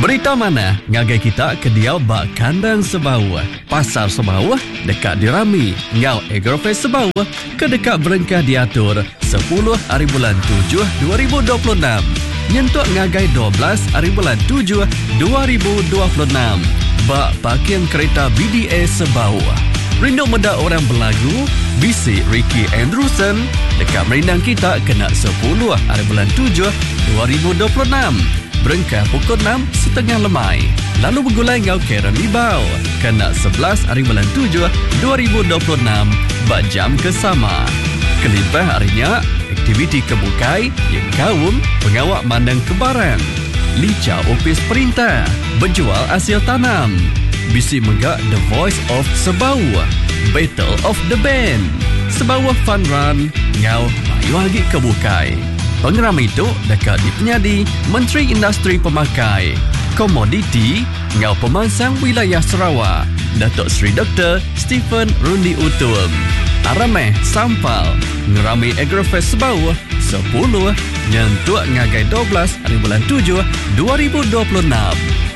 Berita mana ngagai kita ke dia bak kandang Sebau. Pasar Sebau dekat dirami. Ngau Agrofest Sebau ke dekat berengkah diatur 10 hari bulan 7 2026. Nyentuk ngagai 12 hari bulan 7 2026. Bak parking kereta BDA Sebau. Rindu muda orang berlagu, bisik Ricky Andrewson dekat merindang kita kena 10 hari bulan 7 2026. Berengkah pukul 6.30 lemai. Lalu bergulai ngau Karen Libau. Kena 11 hari bulan 7 2026. Bak jam kesama. Kelimpah harinya, aktiviti kebukai yang kaum pengawak mandang kebaran. Lica opis perintah. Berjual hasil tanam. Bisi megak The Voice of Sebau. Battle of the Band. Sebau Fun Run. Ngau mayu lagi kebukai. Pengeram itu dekat di penyadi Menteri Industri Pemakai Komoditi Ngau Pemansang Wilayah Sarawak Datuk Seri Dr. Stephen Rundi Utum Arameh Sampal Ngerami Agrofest Sebau 10 Nyentuk ngagai 12 hari bulan 7 2026